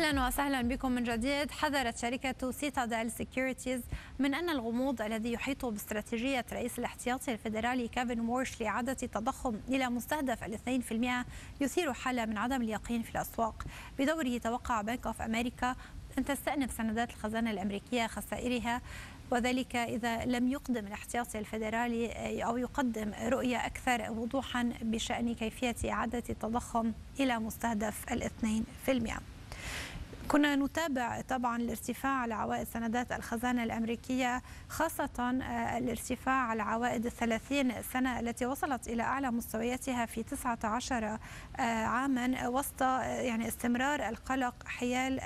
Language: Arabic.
أهلا وسهلا بكم من جديد. حذرت شركة سيتادل سيكيورتيز من أن الغموض الذي يحيط باستراتيجية رئيس الاحتياطي الفيدرالي كيفن وورش لإعادة التضخم إلى مستهدف 2% يثير حالة من عدم اليقين في الأسواق. بدوره توقع بنك أوف أمريكا أن تستأنف سندات الخزانة الأمريكية خسائرها، وذلك إذا لم يقدم الاحتياطي الفيدرالي أو يقدم رؤية أكثر وضوحا بشأن كيفية إعادة التضخم إلى مستهدف 2%. كنا نتابع طبعا الارتفاع على عوائد سندات الخزانة الأمريكية، خاصة الارتفاع على عوائد 30 سنة التي وصلت إلى أعلى مستوياتها في 19 عاما، وسط استمرار القلق حيال